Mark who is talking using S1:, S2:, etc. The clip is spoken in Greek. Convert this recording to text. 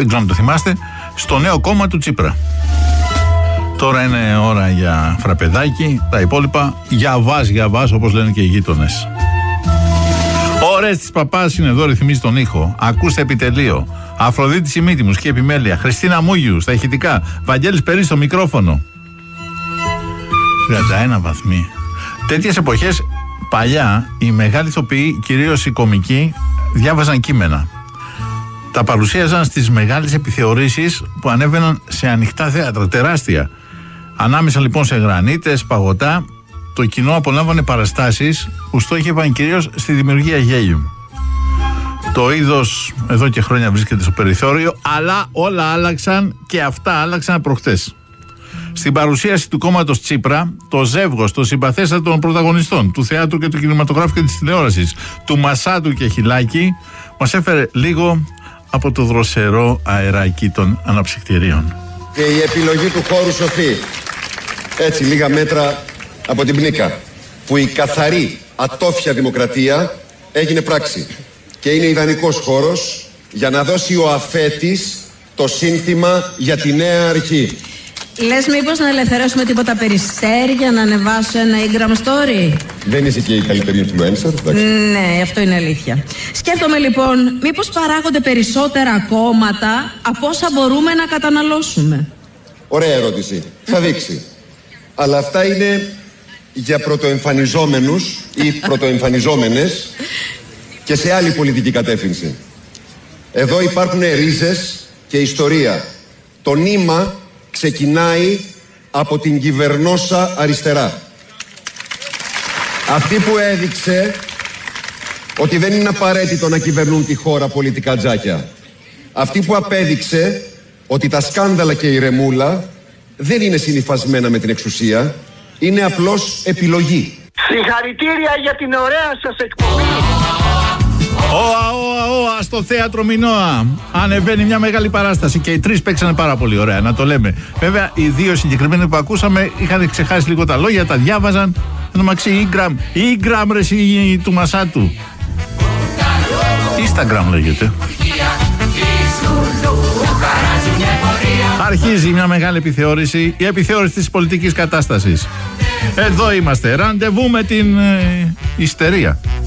S1: δεν ξέρω αν το θυμάστε, στο νέο κόμμα του Τσίπρα. Τώρα είναι ώρα για φραπεδάκι, τα υπόλοιπα για βάζ, όπως λένε και οι γείτονες. Ωρες της Παπάς είναι εδώ, ρυθμίζει τον ήχο. Ακούστε επιτελείο. Αφροδίτη Σιμίτη, μουσική επιμέλεια. Χριστίνα Μούγιου στα ηχητικά. Βαγγέλης Περί στο μικρόφωνο. 31 βαθμοί. Τέτοιες εποχές παλιά οι μεγάλοι ηθοποιοί, κυρίως οι κομικοί, διάβαζαν κείμενα. Τα παρουσίαζαν στις μεγάλες επιθεωρήσεις που ανέβαιναν σε ανοιχτά θέατρα, τεράστια. Ανάμεσα λοιπόν σε γρανίτες, παγωτά, το κοινό απολάμβανε παραστάσεις που στόχευαν κυρίως στη δημιουργία γέλιου. Το είδος εδώ και χρόνια βρίσκεται στο περιθώριο, αλλά όλα άλλαξαν και αυτά άλλαξαν προχτές. Στην παρουσίαση του κόμματος Τσίπρα, το ζεύγος των συμπαθέστατων πρωταγωνιστών του θεάτρου και του κινηματογράφου και της τηλεόρασης, του Μασάτου και Χιλάκη, μας έφερε λίγο από το δροσερό αεράκι των αναψυκτηρίων.
S2: Και η επιλογή του χώρου σωθεί. Έτσι, λίγα μέτρα από την Πνίκα, που η καθαρή ατόφια δημοκρατία έγινε πράξη. Και είναι ιδανικός χώρος για να δώσει ο αφέτης το σύνθημα για τη νέα αρχή.
S3: Λες μήπως να ελευθερώσουμε τίποτα περιστέρι για να ανεβάσω ένα Instagram story?
S2: Δεν είσαι και η καλύτερη influencer, εντάξει.
S3: Ναι, αυτό είναι αλήθεια. Σκέφτομαι λοιπόν, μήπως παράγονται περισσότερα κόμματα από όσα μπορούμε να καταναλώσουμε?
S2: Ωραία ερώτηση. Θα δείξει. Αλλά αυτά είναι για πρωτοεμφανιζόμενους ή πρωτοεμφανιζόμενες και σε άλλη πολιτική κατεύθυνση. Εδώ υπάρχουν ρίζες και ιστορία. Το νήμα ξεκινάει από την κυβερνόσα αριστερά. Αυτή που έδειξε ότι δεν είναι απαραίτητο να κυβερνούν τη χώρα πολιτικά τζάκια. Αυτή που απέδειξε ότι τα σκάνδαλα και η ρεμούλα δεν είναι συνυφασμένα με την εξουσία, είναι απλώς επιλογή.
S4: Συγχαρητήρια για την ωραία σας εκπομπή.
S1: Ωα, στο θέατρο Μινώα ανεβαίνει μια μεγάλη παράσταση και οι τρεις παίξανε πάρα πολύ ωραία, να το λέμε. Βέβαια, οι δύο συγκεκριμένοι που ακούσαμε είχαν ξεχάσει λίγο τα λόγια, τα διάβαζαν. Εν μαξί, Instagram ρε του Μασάτου. Instagram λέγεται. Αρχίζει μια μεγάλη επιθεώρηση, η επιθεώρηση της πολιτικής κατάστασης. Εδώ είμαστε, ραντεβού με την ιστερία.